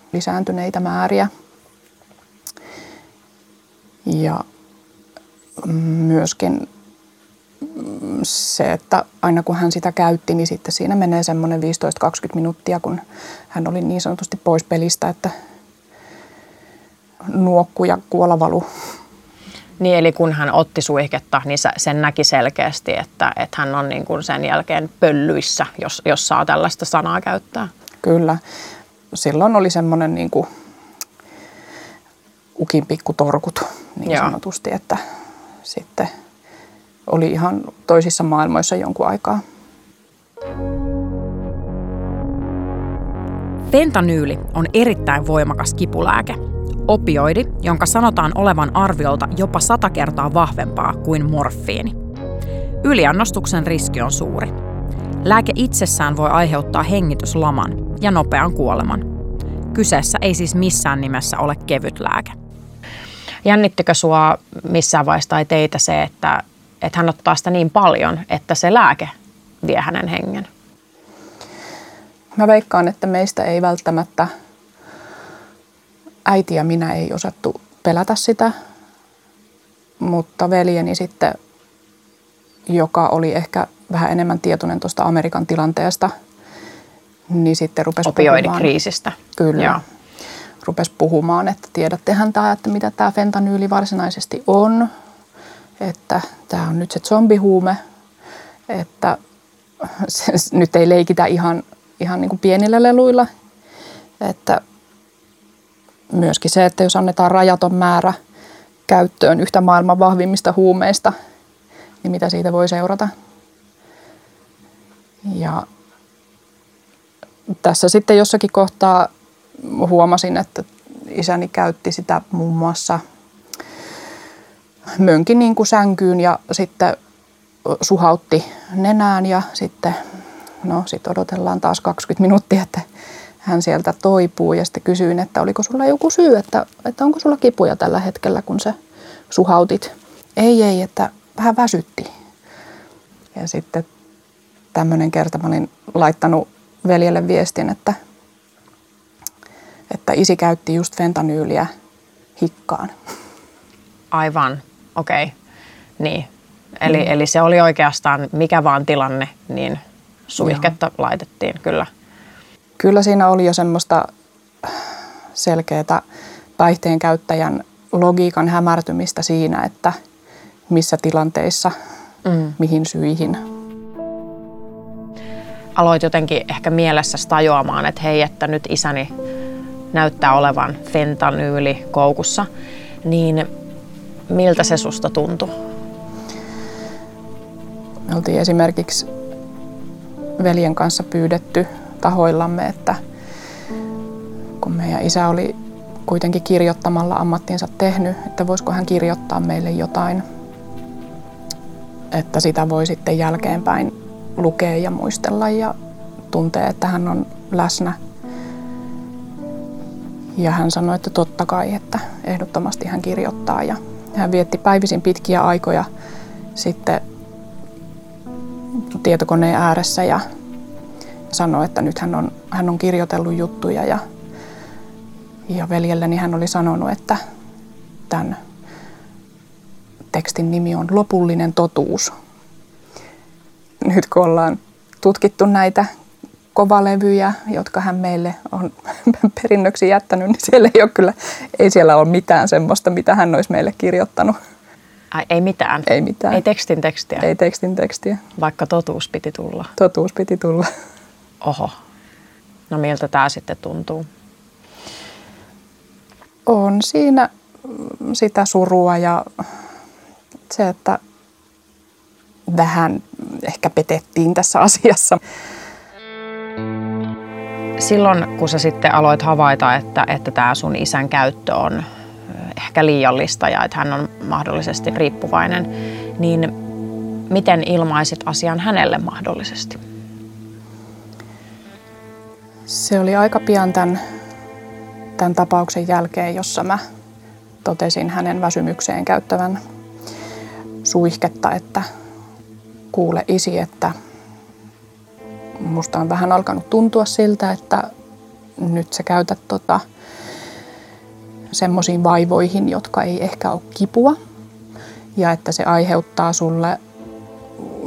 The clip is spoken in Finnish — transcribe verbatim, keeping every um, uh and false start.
lisääntyneitä määriä. Ja myöskin se, että aina kun hän sitä käytti, niin sitten siinä menee semmoinen viisitoista kaksikymmentä minuuttia, kun hän oli niin sanotusti pois pelistä, että nuokku ja kuola valu. Niin, eli kun hän otti suihketta, niin sen näki selkeästi, että, että hän on niin kuin sen jälkeen pöllyissä, jos, jos saa tällaista sanaa käyttää. Kyllä. Silloin oli semmoinen niin kuin ukin pikkutorkut niin Joo. sanotusti, että sitten oli ihan toisissa maailmoissa jonkun aikaa. Fentanyyli on erittäin voimakas kipulääke. Opioidi, jonka sanotaan olevan arviolta jopa sata kertaa vahvempaa kuin morfiini. Yliannostuksen riski on suuri. Lääke itsessään voi aiheuttaa hengityslaman ja nopean kuoleman. Kyseessä ei siis missään nimessä ole kevyt lääke. Jännittikö sua missään vaiheessa tai teitä se, että, että hän ottaa sitä niin paljon, että se lääke vie hänen hengen? Mä veikkaan, että meistä ei välttämättä, äiti ja minä ei osattu pelätä sitä, mutta veljeni sitten, joka oli ehkä vähän enemmän tietoinen tuosta Amerikan tilanteesta, niin sitten rupesi opioidikriisistä. Kyllä. Joo. Rupesi puhumaan, että tiedättehän tämä, että mitä tämä fentanyyli varsinaisesti on, että tämä on nyt se zombihuume, että se, nyt ei leikitä ihan, ihan niin kuin pienillä leluilla, että myöskin se, että jos annetaan rajaton määrä käyttöön yhtä maailman vahvimmista huumeista, niin mitä siitä voi seurata. Ja tässä sitten jossakin kohtaa huomasin, että isäni käytti sitä muun muassa mönkin niin kuin sänkyyn ja sitten suhautti nenään ja sitten, no sitten odotellaan taas kaksikymmentä minuuttia, että hän sieltä toipuu ja sitten kysyin, että oliko sulla joku syy, että, että onko sulla kipuja tällä hetkellä, kun sä suhautit. Ei, ei, että vähän väsytti. Ja sitten tämmöinen kerta mä olin laittanut veljelle viestin, että, että isi käytti just fentanyyliä hikkaan. Aivan, okei. Okay. Niin. Eli, mm. eli se oli oikeastaan mikä vaan tilanne, niin suihketta Joo. laitettiin, kyllä. Kyllä siinä oli jo semmoista selkeää päihteen käyttäjän logiikan hämärtymistä siinä, että missä tilanteissa, mm. mihin syihin. Aloit jotenkin ehkä mielessäsi tajuamaan, että hei, että nyt isäni näyttää olevan fentanyyli koukussa, niin miltä se susta tuntui? Me oltiin esimerkiksi veljen kanssa pyydetty tahoillamme, että kun meidän isä oli kuitenkin kirjoittamalla ammattinsa tehnyt, että voisiko hän kirjoittaa meille jotain, että sitä voi sitten jälkeenpäin lukea ja muistella ja tuntee, että hän on läsnä. Ja hän sanoi, että totta kai, että ehdottomasti hän kirjoittaa. Ja hän vietti päivisin pitkiä aikoja sitten tietokoneen ääressä ja sanoi, että nyt hän on, hän on kirjoitellut juttuja. Ja, ja veljelleni hän oli sanonut, että tämän tekstin nimi on Lopullinen totuus. Nyt kun ollaan tutkittu näitä kovalevyjä, jotka hän meille on perinnöksi jättänyt, niin siellä ei ole kyllä, ei siellä ole mitään semmoista, mitä hän olisi meille kirjoittanut. Ai, ei mitään? Ei mitään. Ei tekstin tekstiä? Ei tekstin tekstiä. Vaikka totuus piti tulla? Totuus piti tulla. Oho. No miltä tämä sitten tuntuu? On siinä sitä surua ja se, että vähän ehkä petettiin tässä asiassa. Silloin, kun sä sitten aloit havaita, että, että tämä sun isän käyttö on ehkä liiallista ja että hän on mahdollisesti riippuvainen, niin miten ilmaisit asian hänelle mahdollisesti? Se oli aika pian tämän, tämän tapauksen jälkeen, jossa mä totesin hänen väsymykseen käyttävän suihketta, että kuule isi, että musta on vähän alkanut tuntua siltä, että nyt sä käytät tota, semmoisiin vaivoihin, jotka ei ehkä ole kipua. Ja että se aiheuttaa sulle